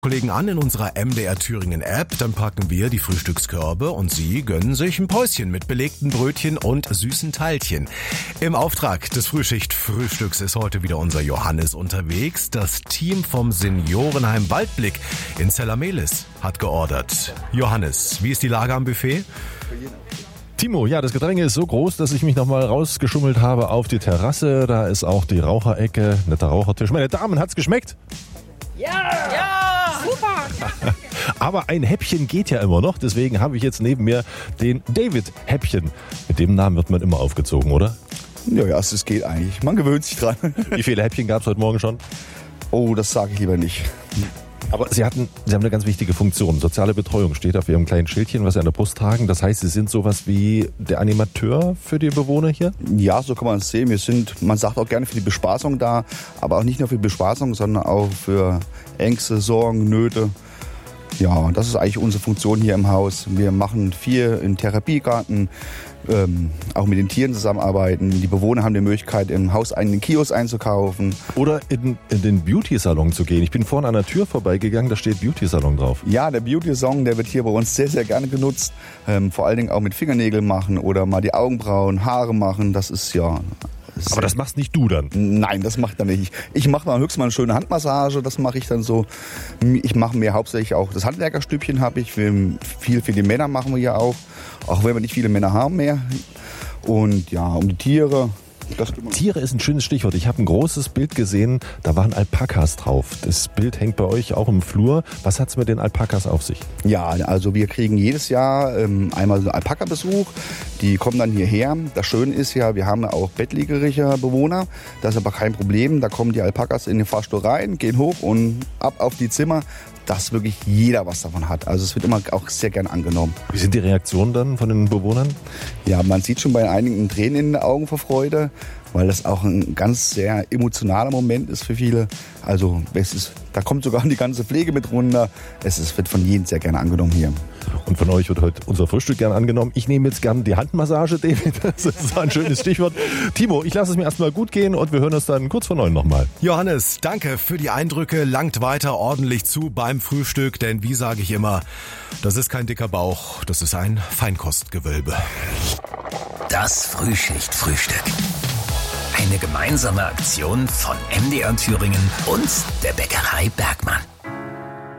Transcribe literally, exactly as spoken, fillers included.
Kollegen an in unserer M D R Thüringen App, dann packen wir die Frühstückskörbe und Sie gönnen sich ein Päuschen mit belegten Brötchen und süßen Teilchen. Im Auftrag des Frühschicht-Frühstücks ist heute wieder unser Johannes unterwegs. Das Team vom Seniorenheim Waldblick in Zellamelis hat geordert. Johannes, wie ist die Lage am Buffet? Timo, ja, das Gedränge ist so groß, dass ich mich nochmal rausgeschummelt habe auf die Terrasse. Da ist auch die Raucherecke, netter Rauchertisch. Meine Damen, hat's geschmeckt? Ja! Ja! Super! Aber ein Häppchen geht ja immer noch, deswegen habe ich jetzt neben mir den David Häppchen. Mit dem Namen wird man immer aufgezogen, oder? Ja, ja, es geht eigentlich. Man gewöhnt sich dran. Wie viele Häppchen gab es heute Morgen schon? Oh, das sage ich lieber nicht. Aber Sie hatten, Sie haben eine ganz wichtige Funktion. Soziale Betreuung steht auf Ihrem kleinen Schildchen, was Sie an der Brust tragen. Das heißt, Sie sind sowas wie der Animateur für die Bewohner hier? Ja, so kann man es sehen. Wir sind, man sagt auch gerne für die Bespaßung da, aber auch nicht nur für die Bespaßung, sondern auch für Ängste, Sorgen, Nöte. Ja, das ist eigentlich unsere Funktion hier im Haus. Wir machen viel im Therapiegarten, ähm, auch mit den Tieren zusammenarbeiten. Die Bewohner haben die Möglichkeit, im Haus einen Kiosk einzukaufen. Oder in, in den Beauty-Salon zu gehen. Ich bin vorhin an der Tür vorbeigegangen, da steht Beauty-Salon drauf. Ja, der Beauty-Salon, der wird hier bei uns sehr, sehr gerne genutzt. Ähm, vor allen Dingen auch mit Fingernägeln machen oder mal die Augenbrauen, Haare machen. Das ist ja... Aber das machst nicht du dann? Nein, das macht er nicht. Ich mache mal höchstens mal eine schöne Handmassage, das mache ich dann so. Ich mache mir hauptsächlich auch das Handwerkerstübchen habe ich. Viel für die Männer machen wir ja auch, auch wenn wir nicht viele Männer haben mehr. Und ja, um die Tiere. Das Tiere ist ein schönes Stichwort. Ich habe ein großes Bild gesehen, da waren Alpakas drauf. Das Bild hängt bei euch auch im Flur. Was hat's mit den Alpakas auf sich? Ja, also wir kriegen jedes Jahr ähm, einmal so einen Alpaka-Besuch. Die kommen dann hierher. Das Schöne ist ja, wir haben auch bettlägerige Bewohner. Das ist aber kein Problem. Da kommen die Alpakas in den Fahrstuhl rein, gehen hoch und ab auf die Zimmer, dass wirklich jeder was davon hat. Also es wird immer auch sehr gern angenommen. Wie sind die Reaktionen dann von den Bewohnern? Ja, man sieht schon bei einigen Tränen in den Augen vor Freude, weil das auch ein ganz sehr emotionaler Moment ist für viele. Also es ist, da kommt sogar die ganze Pflege mit runter. Es ist, wird von jedem sehr gerne angenommen hier. Und von euch wird heute unser Frühstück gerne angenommen. Ich nehme jetzt gerne die Handmassage, David. Das ist ein schönes Stichwort. Timo, ich lasse es mir erstmal gut gehen und wir hören uns dann kurz vor neun nochmal. Johannes, danke für die Eindrücke. Langt weiter ordentlich zu beim Frühstück, denn wie sage ich immer, das ist kein dicker Bauch, das ist ein Feinkostgewölbe. Das Frühschicht-Frühstück. Eine gemeinsame Aktion von M D R Thüringen und der Bäckerei Bergmann.